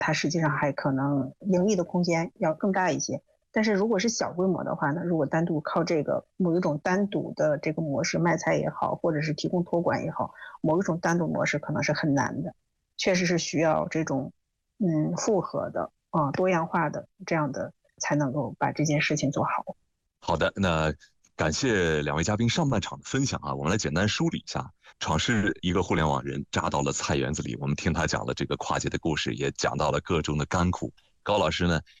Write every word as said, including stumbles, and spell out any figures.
它实际上还可能盈利的空间要更大一些。但是如果是小规模的话呢，如果单独靠这个某一种单独的这个模式卖菜也好，或者是提供托管也好，某一种单独模式可能是很难的，确实是需要这种嗯复合的啊、呃、多样化的这样的才能够把这件事情做好。 好的，那感谢两位嘉宾上半场的分享啊，我们来简单梳理一下。闯是一个互联网人，扎到了菜园子里，我们听他讲了这个跨界的故事，也讲到了各中的甘苦。高老师呢，